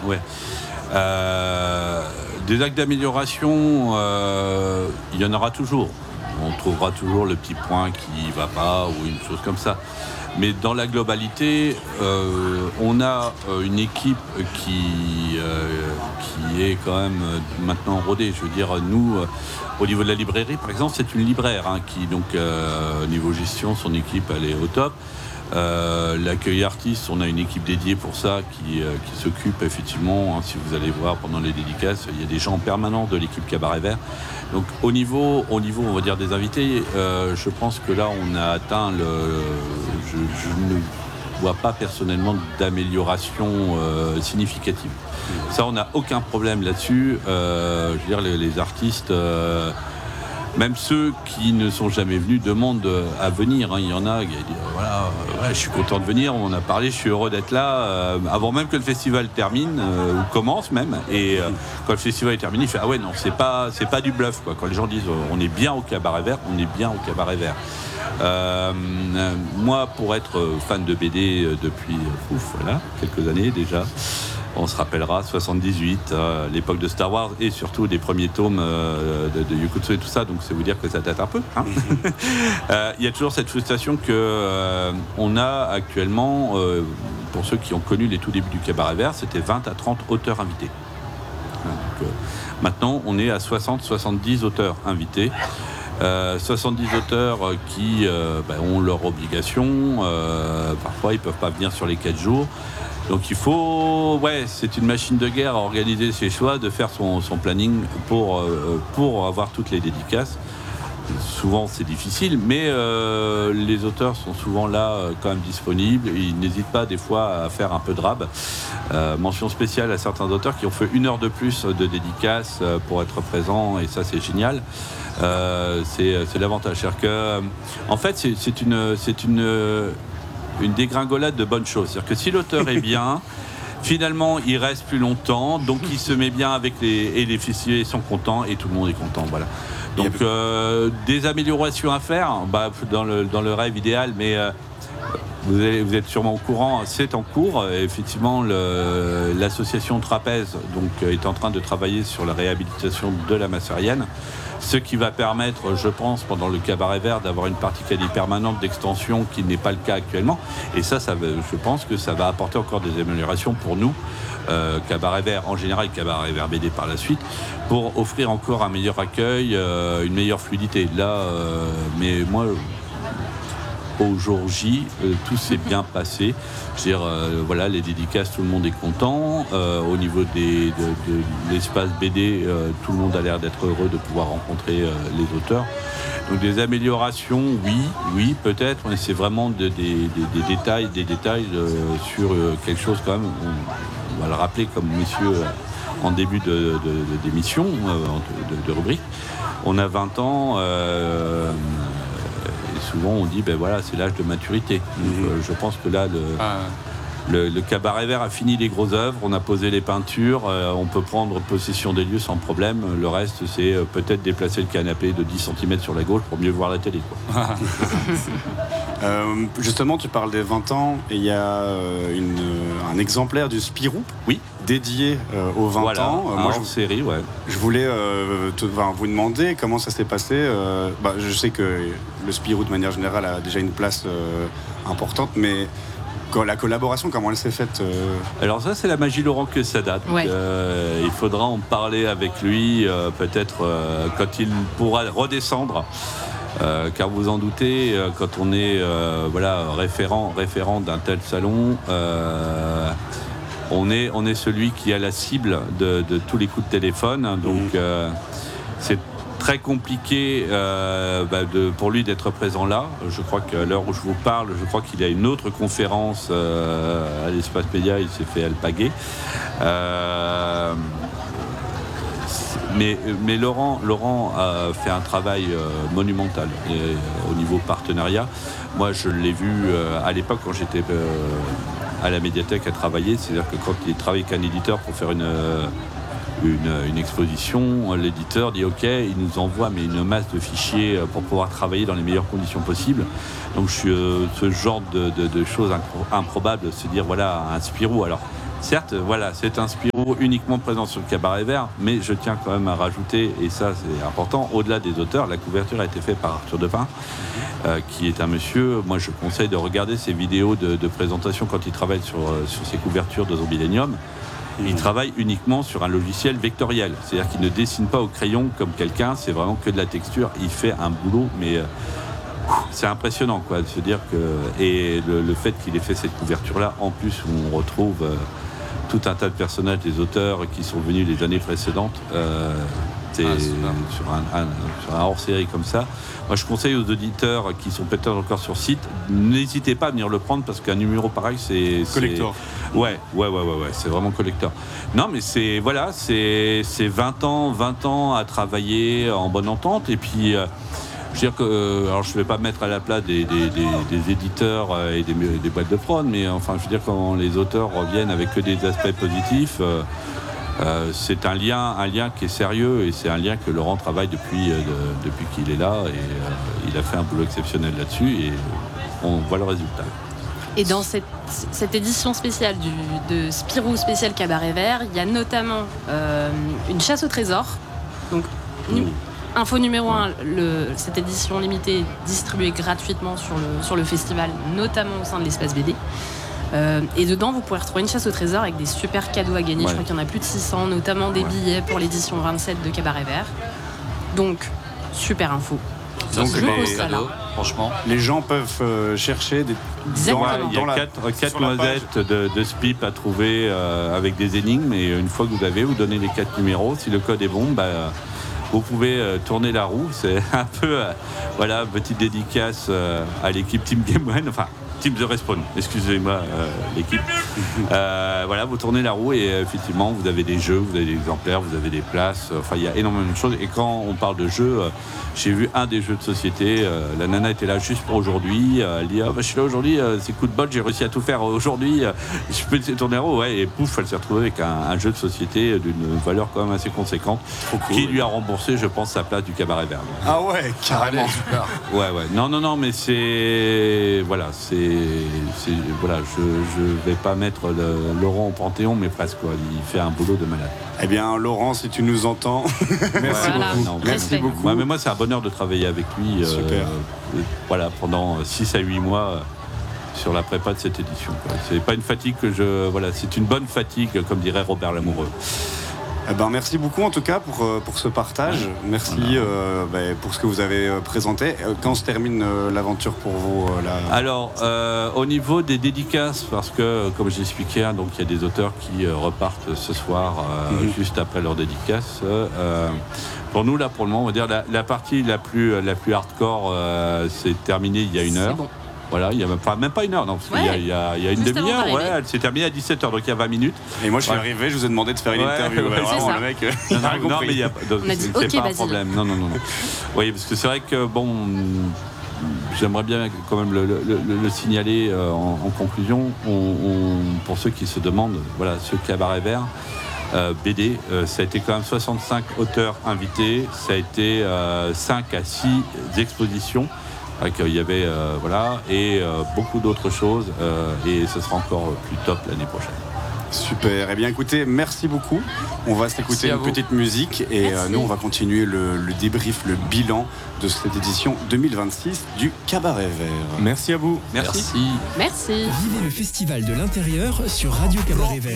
Ouais. Des actes d'amélioration, il y en aura toujours. On trouvera toujours le petit point qui ne va pas ou une chose comme ça. Mais dans la globalité, on a une équipe qui est quand même maintenant rodée. Je veux dire, nous, au niveau de la librairie, par exemple, c'est une libraire qui, donc, niveau gestion, son équipe, elle est au top. L'accueil artiste, on a une équipe dédiée pour ça qui s'occupe effectivement, si vous allez voir pendant les dédicaces, il y a des gens en permanence de l'équipe Cabaret Vert. Donc au niveau on va dire des invités, je pense que là on a atteint je ne vois pas personnellement d'amélioration significative. Ça, on n'a aucun problème là-dessus. Je veux dire, les artistes, même ceux qui ne sont jamais venus, demandent à venir. Il y en a qui disent voilà, je suis content de venir, on en a parlé, je suis heureux d'être là. Avant même que le festival termine, ou commence même. Et quand le festival est terminé, il fait ah ouais, non, c'est pas du bluff, quoi. Quand les gens disent on est bien au Cabaret Vert, on est bien au Cabaret Vert. Moi, pour être fan de BD depuis quelques années déjà, on se rappellera 78, l'époque de Star Wars et surtout des premiers tomes de Yukutsu et tout ça, donc c'est vous dire que ça date un peu. Il y a toujours cette frustration qu'on a actuellement, pour ceux qui ont connu les tout débuts du Cabaret Vert, c'était 20 à 30 auteurs invités. Donc, maintenant, on est à 60-70 auteurs invités. 70 auteurs qui ont leur obligation, parfois ils ne peuvent pas venir sur les 4 jours. Donc il faut, c'est une machine de guerre à organiser ses choix, de faire son planning pour avoir toutes les dédicaces. Souvent c'est difficile, mais les auteurs sont souvent là quand même disponibles. Ils n'hésitent pas des fois à faire un peu de rab. Mention spéciale à certains auteurs qui ont fait 1 heure de plus de dédicaces pour être présents, et ça c'est génial. C'est l'avantage. C'est-à-dire que, en fait, c'est une dégringolade de bonnes choses. C'est-à-dire que si l'auteur est bien, finalement, il reste plus longtemps, donc il se met bien avec les festivals sont contents et tout le monde est content. Voilà. Donc, des améliorations à faire, dans le rêve idéal, mais vous êtes sûrement au courant, c'est en cours. Effectivement, l'association Trapèze est en train de travailler sur la réhabilitation de la Masserienne. Ce qui va permettre, je pense, pendant le Cabaret Vert, d'avoir une partie quasi permanente d'extension qui n'est pas le cas actuellement. Et ça, je pense que ça va apporter encore des améliorations pour nous, Cabaret Vert en général, Cabaret Vert BD par la suite, pour offrir encore un meilleur accueil, une meilleure fluidité. Là, mais moi, au jour J, tout s'est bien passé. Je veux dire, les dédicaces, tout le monde est content. Au niveau de l'espace BD, tout le monde a l'air d'être heureux de pouvoir rencontrer les auteurs. Donc des améliorations, oui, peut-être, mais c'est vraiment des détails sur quelque chose quand même. On va le rappeler comme messieurs en début d'émission, de rubrique. On a 20 ans. Souvent on dit c'est l'âge de maturité. Donc, je pense que là le Cabaret Vert a fini les grosses œuvres, on a posé les peintures, on peut prendre possession des lieux sans problème. Le reste, c'est peut-être déplacer le canapé de 10 cm sur la gauche pour mieux voir la télé, quoi. Justement, tu parles des 20 ans et il y a un exemplaire du Spirou. Oui. Dédié aux 20 ans. Moi, en série, ouais. Je voulais vous demander comment ça s'est passé. Je sais que le Spirou, de manière générale, a déjà une place importante, mais la collaboration, comment elle s'est faite Alors ça, c'est la magie Laurent que ça date. Ouais. Il faudra en parler avec lui, peut-être quand il pourra redescendre. Car vous en doutez, quand on est référent d'un tel salon, on est celui qui a la cible de tous les coups de téléphone. Donc c'est très compliqué pour lui d'être présent là. Je crois qu'à l'heure où je vous parle, je crois qu'il y a une autre conférence à l'Espace Média, il s'est fait alpaguer. Mais Laurent a fait un travail monumental au niveau partenariat. Moi, je l'ai vu à l'époque quand j'étais à la médiathèque à travailler. C'est-à-dire que quand il travaille avec un éditeur pour faire une exposition, l'éditeur dit OK, il nous envoie une masse de fichiers pour pouvoir travailler dans les meilleures conditions possibles. Donc ce genre de choses improbables, c'est dire un Spirou. Alors Certes, voilà, c'est un Spirou uniquement présent sur le Cabaret Vert, mais je tiens quand même à rajouter, et ça c'est important, au-delà des auteurs, la couverture a été faite par Arthur Depin, qui est un monsieur, moi je conseille de regarder ses vidéos de présentation quand il travaille sur ses couvertures de Zombilenium. Il travaille uniquement sur un logiciel vectoriel, c'est-à-dire qu'il ne dessine pas au crayon comme quelqu'un, c'est vraiment que de la texture, il fait un boulot, mais... c'est impressionnant, quoi, de se dire que... Et le fait qu'il ait fait cette couverture-là, en plus, où on retrouve tout un tas de personnages, des auteurs qui sont venus les années précédentes, sur un hors-série comme ça. Moi, je conseille aux auditeurs qui sont peut-être encore sur site, n'hésitez pas à venir le prendre, parce qu'un numéro pareil, c'est... Collector. Ouais, c'est vraiment collector. Non, mais c'est 20 ans à travailler en bonne entente, et puis... je veux dire que, alors je ne vais pas mettre à la place des éditeurs et des boîtes de prod, mais enfin, je veux dire, quand les auteurs reviennent avec que des aspects positifs, c'est un lien qui est sérieux, et c'est un lien que Laurent travaille depuis qu'il est là, et il a fait un boulot exceptionnel là-dessus, et on voit le résultat. Et dans cette édition spéciale de Spirou spécial Cabaret Vert, il y a notamment une chasse au trésor. Donc, info numéro 1, cette édition limitée est distribuée gratuitement sur le festival, notamment au sein de l'espace BD. Et dedans, vous pourrez retrouver une chasse au trésor avec des super cadeaux à gagner. Ouais. Je crois qu'il y en a plus de 600, notamment des billets pour l'édition 27 de Cabaret Vert. Donc, super info. Donc, franchement, les gens peuvent chercher il y a 4 noisettes de SPIP à trouver avec des énigmes, et une fois que vous donnez les 4 numéros. Si le code est bon, vous pouvez tourner la roue. C'est un peu, petite dédicace à l'équipe Team Game One, enfin Team The Respawn, excusez-moi, l'équipe. Vous tournez la roue, et effectivement, vous avez des jeux, vous avez des exemplaires, vous avez des places. Enfin, il y a énormément de choses. Et quand on parle de jeux, j'ai vu un des jeux de société. La nana était là juste pour aujourd'hui. Elle dit je suis là aujourd'hui, c'est coup de bol, j'ai réussi à tout faire aujourd'hui. Je peux tourner la roue, et pouf, elle s'est retrouvée avec un jeu de société d'une valeur quand même assez conséquente, qui lui a remboursé, je pense, sa place du Cabaret Vert. Ah ouais, carrément. Super. Ouais. Non, mais c'est je vais pas mettre Laurent au Panthéon, mais presque, quoi. Il fait un boulot de malade. Eh bien, Laurent, si tu nous entends, merci beaucoup. Non, merci beaucoup. Ouais, mais moi, c'est un bonheur de travailler avec lui. Super. Pendant 6 à 8 mois sur la prépa de cette édition, quoi. C'est pas une fatigue c'est une bonne fatigue, comme dirait Robert Lamoureux. Merci beaucoup en tout cas pour ce partage. Merci pour ce que vous avez présenté. Quand se termine l'aventure pour vous Alors, au niveau des dédicaces, parce que comme j'expliquais, donc il y a des auteurs qui repartent ce soir juste après leur dédicace. Pour nous, là, pour le moment, on va dire la partie la plus hardcore, c'est terminé il y a 1 heure. Bon. Voilà, il n'y a même pas 1 heure, non, parce qu'il y a une demi-heure, elle s'est terminée à 17h, donc il y a 20 minutes. Et moi je suis arrivé, je vous ai demandé de faire une interview. Vraiment, le mec, non, mais c'est pas un problème. Non. Oui, parce que c'est vrai que j'aimerais bien quand même le signaler en conclusion, pour ceux qui se demandent, ce Cabaret Vert. BD, ça a été quand même 65 auteurs invités, ça a été 5 à 6 expositions. Il y avait beaucoup d'autres choses, et ce sera encore plus top l'année prochaine. Super, bien écoutez, merci beaucoup. On va s'écouter une petite musique, et nous on va continuer le débrief, le bilan de cette édition 2026 du Cabaret Vert. Merci à vous. Merci. Merci. Vivez le festival de l'intérieur sur Radio Cabaret Vert.